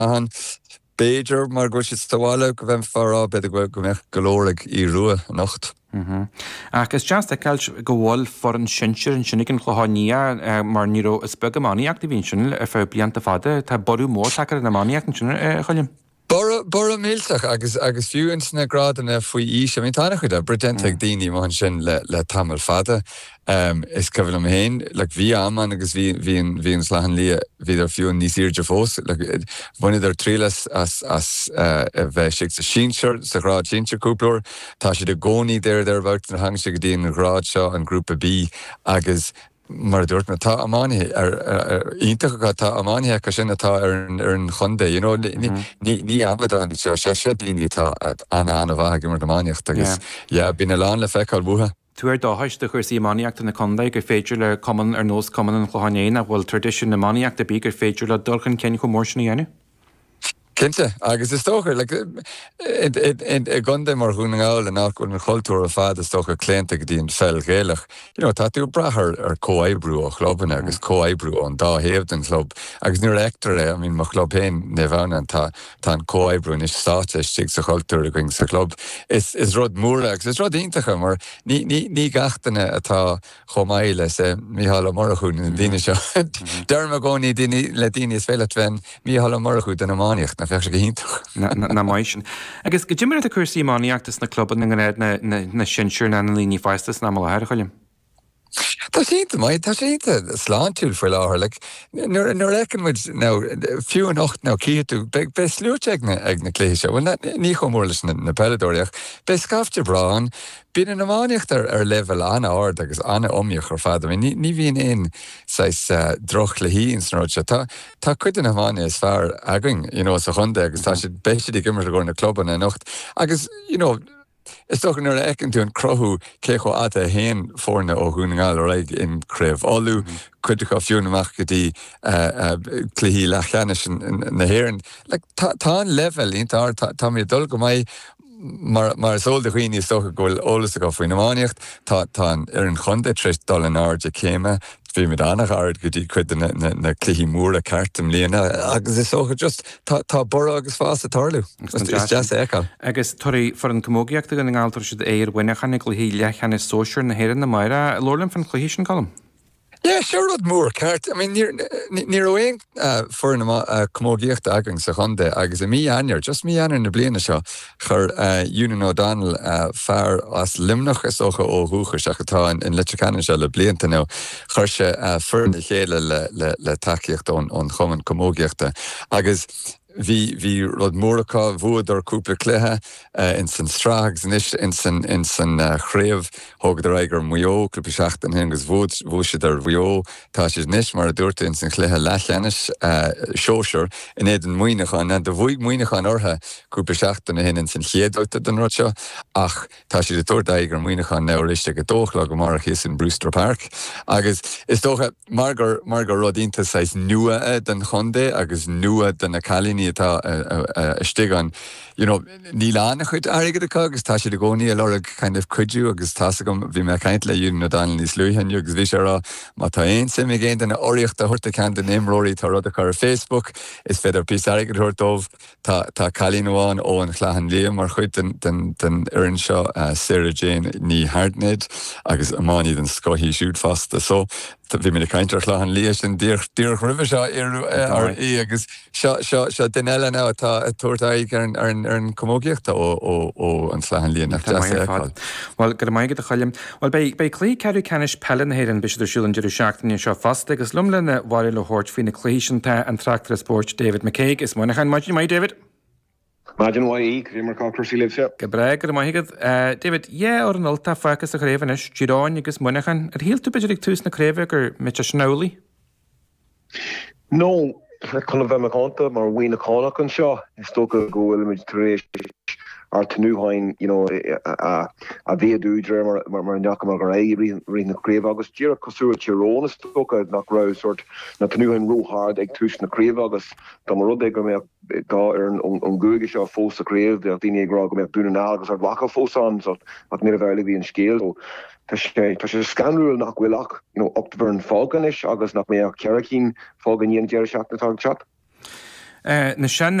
an Béidir mar go si táháile go bheith farrá beidir go mbeadh golóraigh í rua nacht. Agus just ceilt go bhfuil for an sinseir an sinnig an chluáníí mar níró is beg amíach de bhín sin ar fá blianta fada tá ború mór takear na máíach an sinna cholim. Bora mílteach agus fiúins na grádanna faoi ís a mí tána chuid a bredenteag daoine man sin le tamil fada. Is cyfil am héin, bhí amman agus bhíon slahan lia bhíidir fiún níos irde fós. Bhainidir trílas as bheith sig sa sínsir, sa grád sínsir cúplór, tá si de gcónaí thereabouts na hang si go dtíon na grád seo an grúpa B agus mar dúirt na tá amánithe iontacha go tá amánithe go sin atá ar an chundé, ní amadaí seo sé daoine tá anna bhaige mar amániocht agus bína lán le feiceáil butha. Tuair dáthais de chuir sí máíachta na condé gur féidir le cuman ar nós cuman an chluánéin a bhfuil tradiisiún na máíachta bí gur féidir le dulchan cén go mór sinna dhéanú? Kinte, agus is tócha, gundé mar húnaáil a nach gon cultúr a fad is tócha clénta go dtíon fel géalach. Tá tú brathar ar cóéibrú a chlubban agus cóéibrú an dá héamh den chlub. Agus nuair eachtar mín mar chlub héin nevhana tá an cóéibrú is státe stig sa cultúr a going sa chlub. Is rud múra agus is rud iontacha mar ní gachtainna atá chomáile sé míhall marachún in daine seo. Derma gcónaí le daine is féile tvein míhall marachú den amáníocht na fech go híntaach. Na maisin. Agus go Jimmer a chuirsaí máíachtas na clubban na réad na sinseir na líní feistas na máthir cholim. Tá sínta mai, tá sínta sláintúil for láthir, nuair ecan muid fiú an ocht ná cíú, be slúte ag na cléise, bhfuil ní chomórlas na peladóireach, be scafte brán, bín an amáíocht ar level anna ard agus anna omíoch ar fada. Ní bhíon éon droch le híín snáirte. Tá cuid an amáine is fear againg, sa chundé, agus tá si béisií gimmar a gcóir na clubban na nocht. Agus, is toch nuair ecan tú an crothú cécho ata héin fórna ó húnaáil ó raig in craibh áú chuideach fiúnamach go dtí cluichí lechanis na héireann. Tá an level iontar tá mé dul go maiid mar sóil de chuoine is tócha ghfuil ólas a go faoin amáíocht, tá ar an chundé tríocht dul an áirde céime, bhí mit annach ard go dtí chuid na cluichí móra cartam líana, agus is tócha just tá bora agus fás a tarlú. Is deas éáil. Agus tuirí for an commógiaachta gan an gáiltar siad winechan cluichí lechan is sóisiir na héireann na maire, lorlam fan cluichí sin colm. Yeah, sure rud mór ceart. I mean, níor óin for na commógiacht agang sa chundé agus a mí air, just mí air na bliana seo chur Ewan O'Donnell fear as limnach is ocha ó húchar seachatá in Leitrechanan se le blianta nó chur se fear na chéile le takeíocht ón chuman commógiachta. Agus Bhí rud mórachá bhuad ar cúpla cluithe in san strags in san chréamh thugad ar aigur muo cúpla seachtain agus bhuad siad ar bhuo tá siad níos mar a dúirta in san cluithe lechanis seoisiir in éiad an muoinechan na do bhuaig muoinechan ortha cúpla seachtain in san chéadúta den rud seo ach tá siad a dúirta aigur muoinechan neiriste go dóchla go mar is in Brewster Park agus is tócha mar gur rud ionta sais nua den chundé agus nua den na chalíní atá stigan, ní lána chuid airigad acu agus tá siad a gcónaí a lorg kind of cuidú agus tá gom bhí me caint le Ewan O'Donnell níos luúthainniu agus bhí sé rá má tá aon sim géin den oríocht a thuirta cean den imróirí tá rud a chu ar Facebook is féidir pí airigad thuirtómh tá chalín ó an chhlahan líam mar chuid den oireann seo Sarah Jane ní Hardneid agus amáí den scothí siúd fasta so bhí mé caiintear chláhan líos sin díoch ribh seo ar agus seo den eile ná atá tuairtaigh ar an commógiaachta ó an chláhan líon nach deas. Well, go maigad a chailm. Well, bei clí ceadú canis pellan héireann bisidir siúlann deireadh seachtaíonn seo fasta agus lumla na bhaile le thuirt faoina clíisianta an trachtar sport David McCaig is muinechan maidin David. Imagine why he mar Crossy lives here. Gebreg ar maigad David, or an ulta focus a chréfanis, Giráin agus muinechan, híl tú beidir tús na chréfa gur mit a snowlí? No, kind of conta mar win a connach an seo. Is stoka go image tréis ar tnúhain, a véadúdre mar neacham agur rí na créfa agus díra cosúa tíróna stoka nach rá sort na tnúhain róhard ag tús na créfa agus tá mar rud go mé dá ar an gúige seo fós a créf de daine ag rá go mé búna agus ar wacha fós an so ach ní a bheile bhí an scéal tá sé scanrúil nach bhfuilach optbhar an fáganis agus nach mé ach cearacín fágan íon deir seach na tá chat. na sin